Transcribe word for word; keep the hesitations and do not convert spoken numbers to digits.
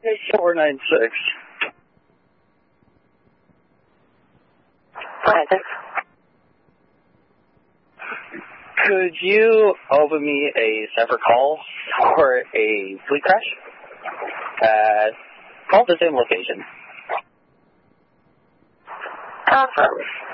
four nine six. four nine six. Could you open me a separate call for a fleet crash at all the same location? Confirm.